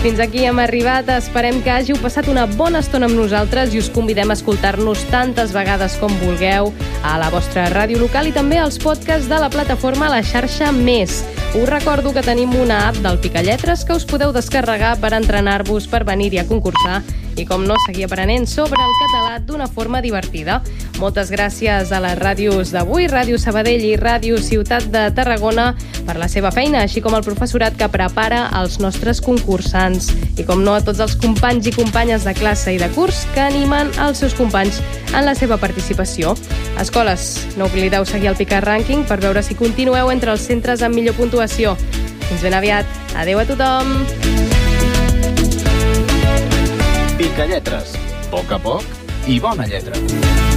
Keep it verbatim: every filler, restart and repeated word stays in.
Fins aquí hem arribat. Esperem que hàgiu passat una bona estona amb nosaltres i us convidem a escoltar-nos tantes vegades com vulgueu a la vostra ràdio local i també als podcasts de la plataforma La Xarxa Més. Us recordo que tenim una app del Picalletres que us podeu descarregar per entrenar-vos, per venir-hi a concursar i, com no, seguir aprenent sobre el català d'una forma divertida. Moltes gràcies a les ràdios d'avui, Ràdio Sabadell i Ràdio Ciutat de Tarragona, per la seva feina, així com el professorat que prepara els nostres concursants. I, com no, a tots els companys i companyes de classe i de curs que animen els seus companys en la seva participació. Escoles, no oblideu seguir el Pica Rànquing per veure si continueu entre els centres amb millor puntuació. Fins ben aviat. Adéu a tothom. Picalletres. Poc a poc i bona lletra.